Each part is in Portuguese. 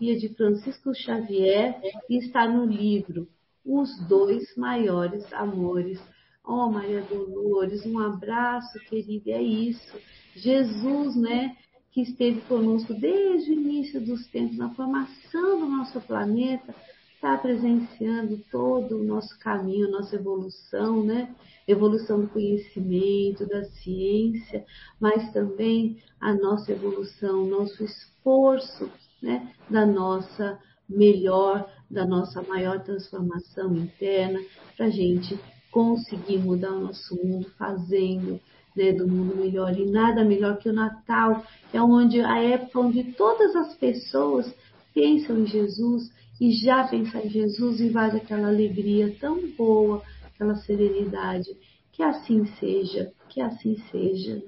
biografia de Francisco Xavier e está no livro Os Dois Maiores Amores. Oh, Maria Dolores, um abraço, querida, é isso. Jesus, né, que esteve conosco desde o início dos tempos, na formação do nosso planeta, está presenciando todo o nosso caminho, nossa evolução, né? Evolução do conhecimento, da ciência, mas também a nossa evolução, nosso esforço, né? Da nossa maior transformação interna, para a gente conseguir mudar o nosso mundo fazendo, né, do mundo melhor. E nada melhor que o Natal, que é a época onde todas as pessoas pensam em Jesus, e já pensar em Jesus invade aquela alegria tão boa, aquela serenidade. Que assim seja, que assim seja.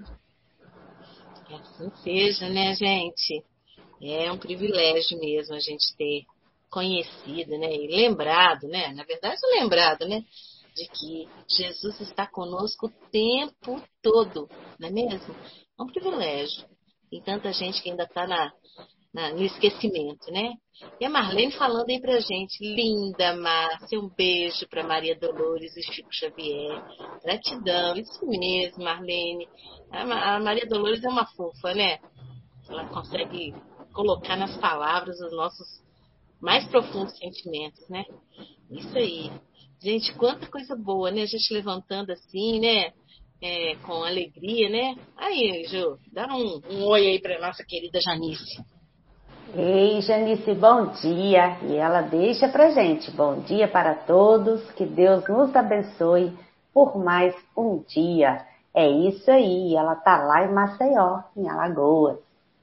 Que assim seja, né, gente? É um privilégio mesmo a gente ter conhecido, né, e lembrado, né, na verdade lembrado, né, de que Jesus está conosco o tempo todo, não é mesmo? É um privilégio. Tem tanta gente que ainda está no esquecimento, né? E a Marlene falando aí pra gente, linda Márcia, um beijo para Maria Dolores e Chico Xavier, gratidão, isso mesmo, Marlene. A Maria Dolores é uma fofa, né? Ela consegue colocar nas palavras os nossos mais profundos sentimentos, né? Isso aí. Gente, quanta coisa boa, né? A gente levantando assim, né? Com alegria, né? Aí, Ju, dá um oi aí para nossa querida Janice. Ei, Janice, bom dia. E ela deixa pra gente. Bom dia para todos. Que Deus nos abençoe por mais um dia. É isso aí. Ela tá lá em Maceió, em Alagoas.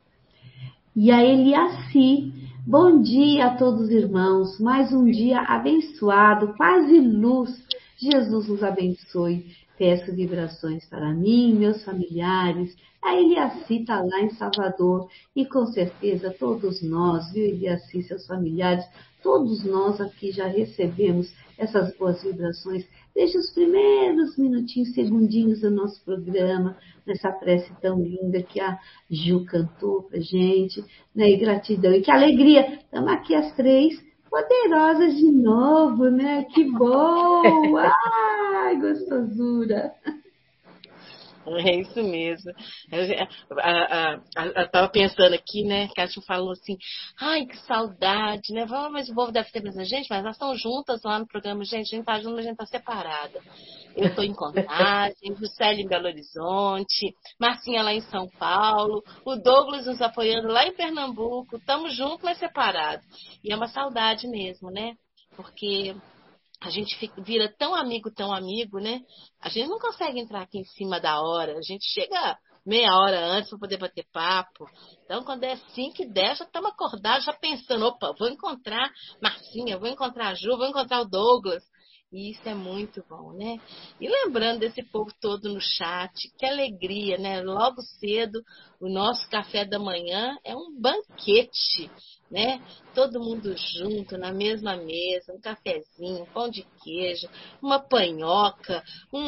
E a Eliaci, bom dia a todos os irmãos. Mais um dia abençoado, quase luz. Jesus nos abençoe. Peço vibrações para mim, meus familiares. A Eliaci está lá em Salvador e com certeza todos nós, viu, Eliaci, seus familiares, todos nós aqui já recebemos essas boas vibrações desde os primeiros minutinhos, segundinhos do nosso programa, nessa prece tão linda que a Ju cantou pra gente, né? E gratidão, e que alegria! Estamos aqui as três poderosas de novo, né? Que bom! Ai, gostosura! É isso mesmo. Eu estava pensando aqui, né, que a Ju falou assim, ai, que saudade, né? Mas o povo deve ter pensado, gente, mas nós estamos juntas lá no programa, gente, a gente está junto, mas a gente está separada. Eu estou em Contagem, Juscelia em Belo Horizonte, Marcinha lá em São Paulo, o Douglas nos apoiando lá em Pernambuco, estamos juntos, mas separados. E é uma saudade mesmo, né? Porque a gente vira tão amigo, né? A gente não consegue entrar aqui em cima da hora. A gente chega meia hora antes para poder bater papo. Então, quando é 5h10, já estamos acordados, já pensando, opa, vou encontrar Marcinha, vou encontrar a Ju, vou encontrar o Douglas. E isso é muito bom, né? E lembrando desse povo todo no chat, que alegria, né? Logo cedo, o nosso café da manhã é um banquete, né? Todo mundo junto, na mesma mesa, um cafezinho, um pão de queijo, uma panhoca,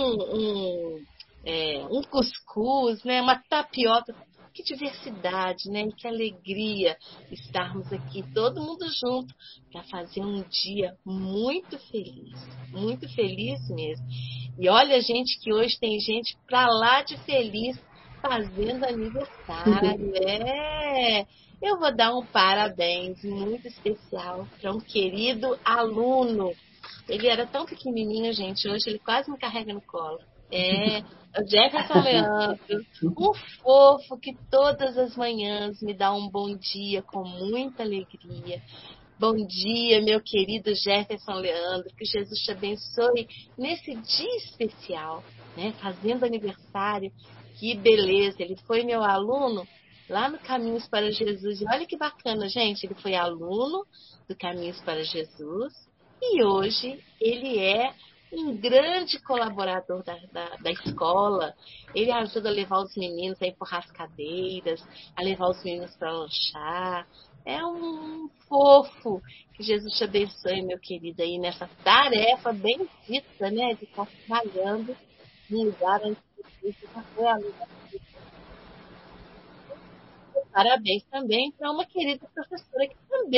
um cuscuz, né? Uma tapioca. Que diversidade, né? E que alegria estarmos aqui, todo mundo junto, para fazer um dia muito feliz mesmo. E olha, gente, que hoje tem gente para lá de feliz fazendo aniversário. Eu vou dar um parabéns muito especial para um querido aluno. Ele era tão pequenininho, gente, hoje ele quase me carrega no colo. É o Jefferson Leandro, um fofo que todas as manhãs me dá um bom dia com muita alegria. Bom dia, meu querido Jefferson Leandro, que Jesus te abençoe nesse dia especial, né? Fazendo aniversário, que beleza, ele foi meu aluno lá no Caminhos para Jesus, e olha que bacana, gente, ele foi aluno do Caminhos para Jesus, e hoje ele é um grande colaborador da escola. Ele ajuda a levar os meninos a empurrar as cadeiras, a levar os meninos para lanchar. É um fofo. Que Jesus te abençoe, meu querido, aí nessa tarefa bendita, né, de estar trabalhando num lugar onde você já foi aluno. Parabéns também para uma querida professora que também